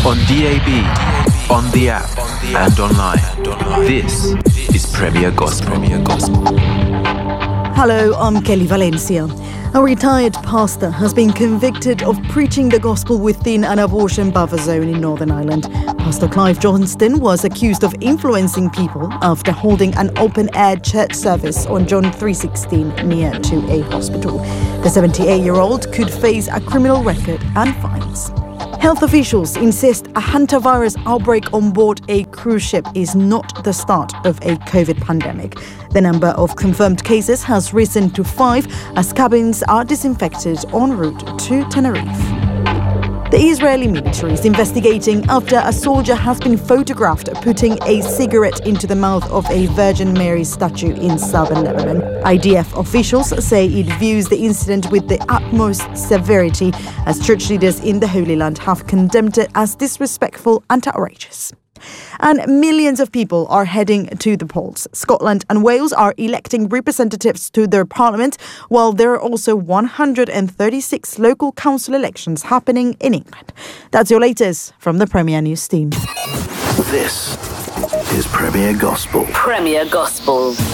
on DAB, on the app, and online. This is Premier Gospel. Hello, I'm Kelly Valencia. A retired pastor has been convicted of preaching the gospel within an abortion buffer zone in Northern Ireland. Pastor Clive Johnston was accused of influencing people after holding an open-air church service on John 3:16 near to a hospital. The 78-year-old could face a criminal record and fines. Health officials insist a hantavirus outbreak on board a cruise ship is not the start of a COVID pandemic. The number of confirmed cases has risen to 5 as cabins are disinfected en route to Tenerife. The Israeli military is investigating after a soldier has been photographed putting a cigarette into the mouth of a Virgin Mary statue in southern Lebanon. IDF officials say it views the incident with the utmost severity as church leaders in the Holy Land have condemned it as disrespectful and outrageous. And millions of people are heading to the polls. Scotland and Wales are electing representatives to their parliament, while there are also 136 local council elections happening in England. That's your latest from the Premier News team. This is Premier Gospel. Premier Gospel.